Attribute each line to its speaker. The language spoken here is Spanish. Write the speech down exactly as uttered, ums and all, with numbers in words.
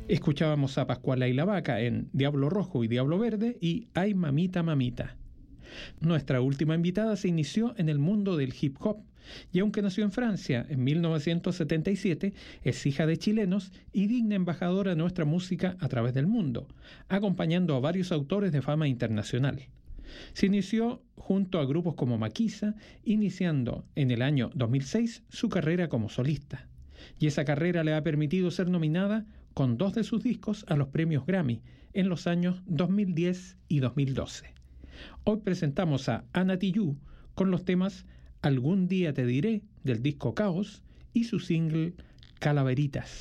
Speaker 1: Escuchábamos a Pascuala y la Vaca en Diablo Rojo y Diablo Verde y Ay Mamita Mamita. Nuestra última invitada se inició en el mundo del hip hop y aunque nació en Francia en mil novecientos setenta y siete, es hija de chilenos y digna embajadora de nuestra música a través del mundo, acompañando a varios autores de fama internacional. Se inició junto a grupos como Maquisa, iniciando en el año dos mil seis su carrera como solista. Y esa carrera le ha permitido ser nominada con dos de sus discos a los premios Grammy en los años dos mil diez y dos mil doce. Hoy presentamos a Ana Tijoux con los temas Algún día te diré del disco Caos y su single Calaveritas.